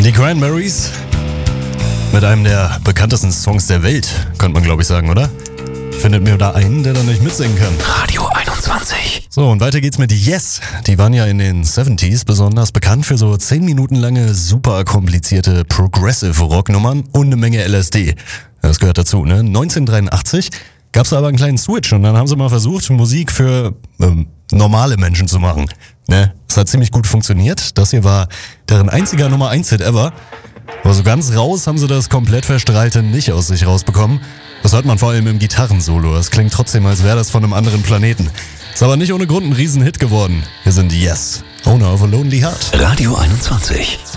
Die Cranberries mit einem der bekanntesten Songs der Welt, könnte man glaube ich sagen, oder? Findet mir da einen, der da nicht mitsingen kann. Radio 21. So, und weiter geht's mit Yes. Die waren ja in den 70s besonders bekannt für so 10 Minuten lange super komplizierte Progressive Rocknummern und eine Menge LSD. Das gehört dazu, ne? 1983 gab's aber einen kleinen Switch und dann haben sie mal versucht, Musik für normale Menschen zu machen. Ne? Das hat ziemlich gut funktioniert. Das hier war deren einziger Nummer 1 Hit ever. Aber so ganz raus haben sie das komplett Verstrahlte nicht aus sich rausbekommen. Das hört man vor allem im Gitarrensolo. Das klingt trotzdem, als wäre das von einem anderen Planeten. Ist aber nicht ohne Grund ein Riesenhit geworden. Hier sind Yes, Owner of a Lonely Heart. Radio 21.